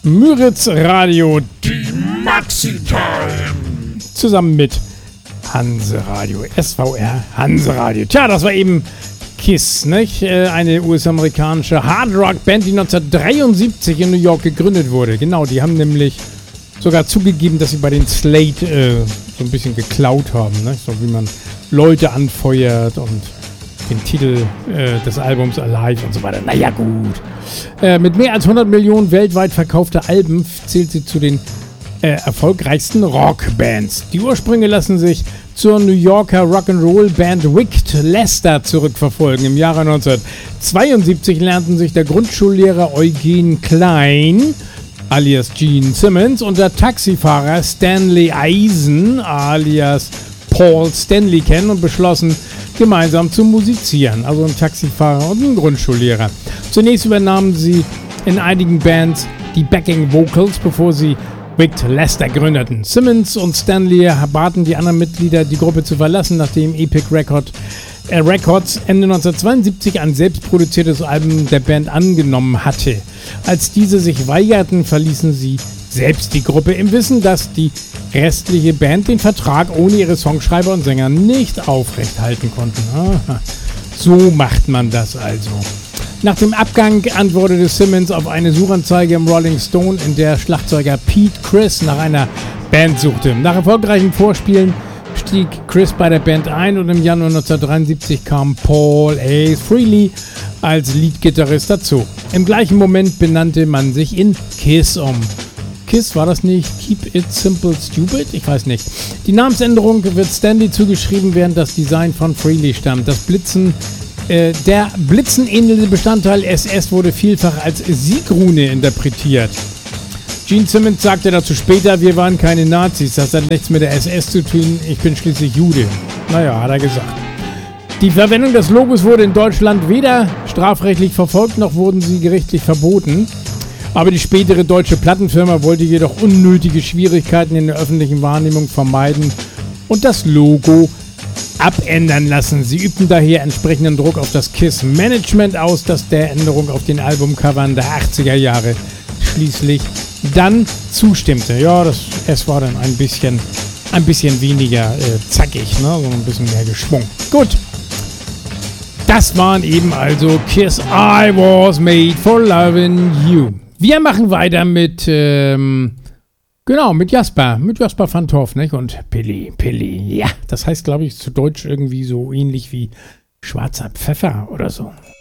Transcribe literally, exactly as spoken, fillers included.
Müritz Radio, die Maxi-Time. Zusammen mit Hanse Radio, S V R Hanse Radio. Tja, das war eben Kiss, nicht? Eine U S-amerikanische Hard-Rock-Band, die neunzehnhundertdreiundsiebzig in New York gegründet wurde. Genau, die haben nämlich sogar zugegeben, dass sie bei den Slade äh, so ein bisschen geklaut haben, ne? So wie man Leute anfeuert und den Titel äh, des Albums Alive und so weiter. Naja, gut. Äh, mit mehr als hundert Millionen weltweit verkaufter Alben zählt sie zu den äh, erfolgreichsten Rockbands. Die Ursprünge lassen sich zur New Yorker Rock'n'Roll-Band Wicked Lester zurückverfolgen. Im Jahre neunzehnhundertzweiundsiebzig lernten sich der Grundschullehrer Eugen Klein alias Gene Simmons und der Taxifahrer Stanley Eisen alias Paul Stanley kennen und beschlossen, gemeinsam zu musizieren. Also ein Taxifahrer und ein Grundschullehrer. Zunächst übernahmen sie in einigen Bands die Backing Vocals, bevor sie Wicked Lester gründeten. Simmons und Stanley baten die anderen Mitglieder, die Gruppe zu verlassen, nachdem Epic Record, äh, Records Ende neunzehnhundertzweiundsiebzig ein selbstproduziertes Album der Band angenommen hatte. Als diese sich weigerten, verließen sie selbst die Gruppe im Wissen, dass die restliche Band den Vertrag ohne ihre Songschreiber und Sänger nicht aufrechthalten konnten. Aha. So macht man das also. Nach dem Abgang antwortete Simmons auf eine Suchanzeige im Rolling Stone, in der Schlagzeuger Pete Chris nach einer Band suchte. Nach erfolgreichen Vorspielen stieg Chris bei der Band ein und im Januar neunzehnhundertdreiundsiebzig kam Paul A. Frehley als Leadgitarrist dazu. Im gleichen Moment benannte man sich in Kiss um. Kiss, war das nicht Keep It Simple Stupid? Ich weiß nicht. Die Namensänderung wird Stanley zugeschrieben, während das Design von Frehley stammt. Das Blitzen, äh, der blitzenähnliche Bestandteil S S wurde vielfach als Siegrune interpretiert. Gene Simmons sagte dazu später, wir waren keine Nazis, das hat nichts mit der S S zu tun, ich bin schließlich Jude. Naja, hat er gesagt. Die Verwendung des Logos wurde in Deutschland weder strafrechtlich verfolgt, noch wurden sie gerichtlich verboten. Aber die spätere deutsche Plattenfirma wollte jedoch unnötige Schwierigkeiten in der öffentlichen Wahrnehmung vermeiden und das Logo abändern lassen. Sie übten daher entsprechenden Druck auf das Kiss-Management aus, das der Änderung auf den Albumcovern der achtziger Jahre schließlich dann zustimmte. Ja, das es war dann ein bisschen, ein bisschen weniger äh, zackig, ne? So ein bisschen mehr Geschwung. Gut. Das waren eben also Kiss, I Was Made for Loving You. Wir machen weiter mit, ähm, genau, mit Jasper, mit Jasper van Torf, nicht? Und Pilli, Pilli, ja, das heißt, glaube ich, zu Deutsch irgendwie so ähnlich wie schwarzer Pfeffer oder so.